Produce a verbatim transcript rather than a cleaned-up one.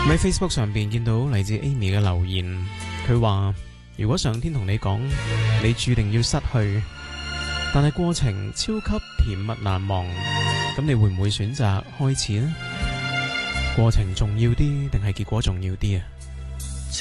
喺 Facebook 上邊見到嚟自 Amy 嘅留言，佢話如果上天同你講你注定要失去，但係過程超級甜蜜難忘，咁你會唔會選擇開始呢？過程重要啲定係結果重要啲啊？